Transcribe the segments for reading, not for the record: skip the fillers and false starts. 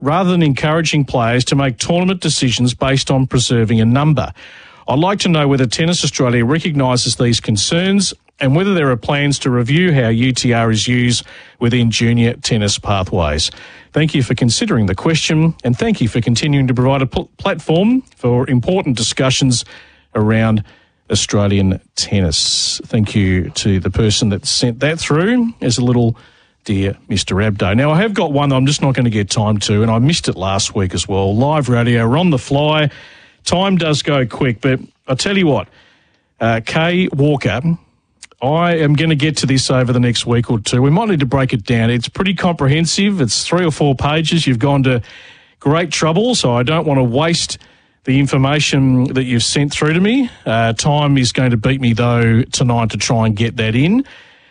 rather than encouraging players to make tournament decisions based on preserving a number. I'd like to know whether Tennis Australia recognises these concerns and whether there are plans to review how UTR is used within junior tennis pathways. Thank you for considering the question, and thank you for continuing to provide a platform for important discussions around Australian tennis. Thank you to the person that sent that through as a little dear Mr. Abdo. Now, I have got one that I'm just not going to get time to, and I missed it last week as well. Live radio, we're on the fly. Time does go quick, but I'll tell you what, Kay Walker, I am going to get to this over the next week or two. We might need to break it down. It's pretty comprehensive. It's 3 or 4 pages. You've gone to great trouble, so I don't want to waste the information that you've sent through to me. Time is going to beat me, though, tonight to try and get that in.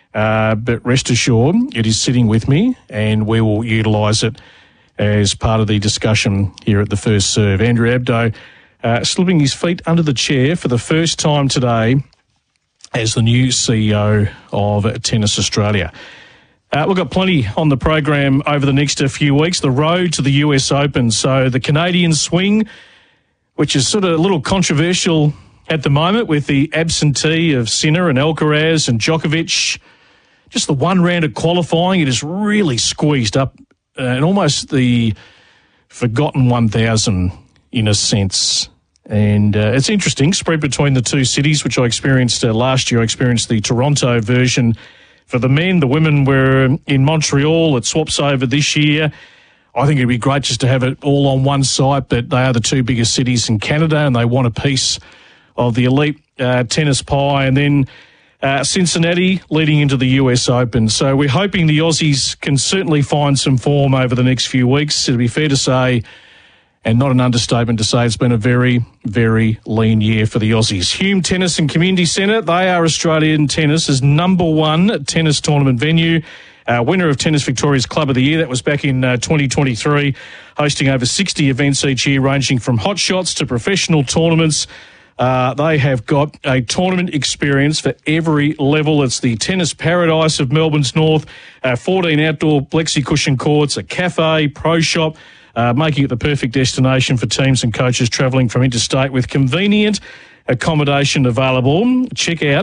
But rest assured, it is sitting with me, and we will utilise it as part of the discussion here at the First Serve. Andrew Abdo slipping his feet under the chair for the first time today as the new CEO of Tennis Australia. We've got plenty on the program over the next few weeks. The road to the US Open. So the Canadian swing, which is sort of a little controversial at the moment with the absentee of Sinner and Alcaraz and Djokovic. Just the one round of qualifying, it is really squeezed up and almost the forgotten 1,000 in a sense. And it's interesting, spread between the two cities, which I experienced last year. I experienced the Toronto version for the men. The women were in Montreal. It swaps over this year. I think it'd be great just to have it all on one site, but they are the two biggest cities in Canada and they want a piece of the elite tennis pie. And then Cincinnati leading into the US Open. So we're hoping the Aussies can certainly find some form over the next few weeks. It'd be fair to say, and not an understatement to say, it's been a very, very lean year for the Aussies. Hume Tennis and Community Centre, they are Australian tennis's #1 tennis tournament venue. Winner of Tennis Victoria's Club of the Year. That was back in 2023, hosting over 60 events each year, ranging from hot shots to professional tournaments. They have got a tournament experience for every level. It's the tennis paradise of Melbourne's north, 14 outdoor plexi-cushion courts, a cafe, pro shop, making it the perfect destination for teams and coaches travelling from interstate with convenient accommodation available. Check out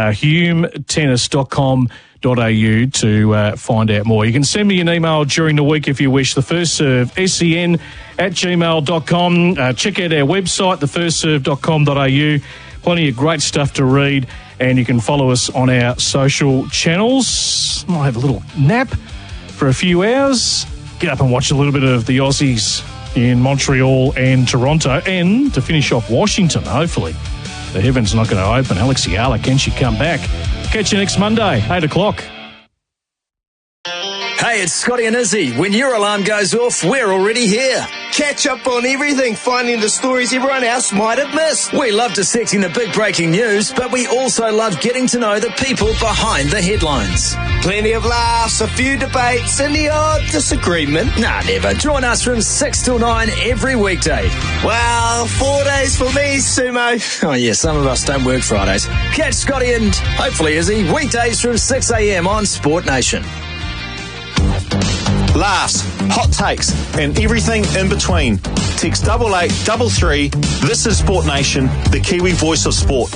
humetennis.com.au to find out more. You can send me an email during the week if you wish. The First Serve, sen@gmail.com. Check out our website, thefirstserve.com.au. Plenty of great stuff to read, and you can follow us on our social channels. I'll have a little nap for a few hours. Get up and watch a little bit of the Aussies in Montreal and Toronto, and to finish off Washington, hopefully. The heavens not going to open. Alexi Ala, can she come back? Catch you next Monday, 8 o'clock. Hey, it's Scotty and Izzy. When your alarm goes off, we're already here. Catch up on everything, finding the stories everyone else might have missed. We love dissecting the big breaking news, but we also love getting to know the people behind the headlines. Plenty of laughs, a few debates, and the odd disagreement. Nah, never. Join us from 6 till 9 every weekday. Well, 4 days for me, Sumo. Oh, yeah, some of us don't work Fridays. Catch Scotty and hopefully Izzy weekdays from 6 a.m. on Sport Nation. Laughs, hot takes, and everything in between. Text 8833. This is Sport Nation, the Kiwi voice of sport.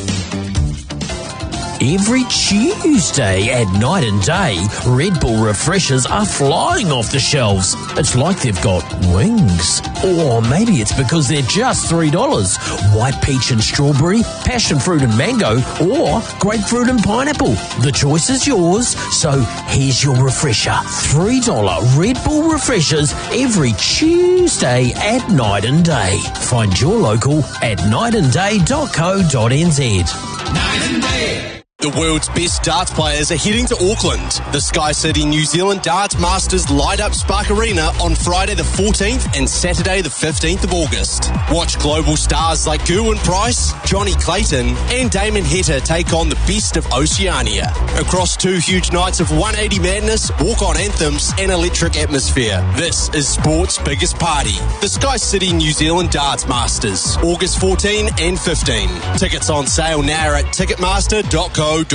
Every Tuesday at Night and Day, Red Bull refreshers are flying off the shelves. It's like they've got wings. Or maybe it's because they're just $3. White peach and strawberry, passion fruit and mango, or grapefruit and pineapple. The choice is yours, so here's your refresher. $3 Red Bull refreshers every Tuesday at Night and Day. Find your local at nightandday.co.nz. Night and Day. The world's best darts players are heading to Auckland. The Sky City New Zealand Darts Masters light up Spark Arena on Friday the 14th and Saturday the 15th of August. Watch global stars like Gerwyn Price, Johnny Clayton and Damon Heta take on the best of Oceania. Across 2 huge nights of 180 madness, walk-on anthems and electric atmosphere. This is sport's biggest party. The Sky City New Zealand Darts Masters, August 14 and 15. Tickets on sale now at ticketmaster.co.nz. At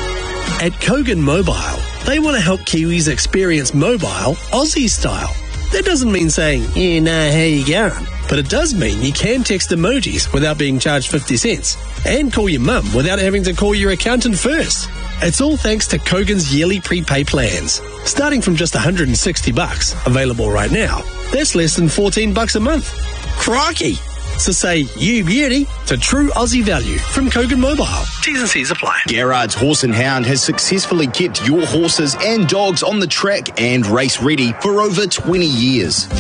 Kogan Mobile, they want to help Kiwis experience mobile Aussie style. That doesn't mean saying, yeah, nah, how you going? But it does mean you can text emojis without being charged 50 cents and call your mum without having to call your accountant first. It's all thanks to Kogan's yearly prepay plans. Starting from just $160, available right now, that's less than $14 a month. Crikey! So say you beauty to true Aussie value from Kogan Mobile. T's and C's apply. Garrard's Horse and Hound has successfully kept your horses and dogs on the track and race ready for over 20 years.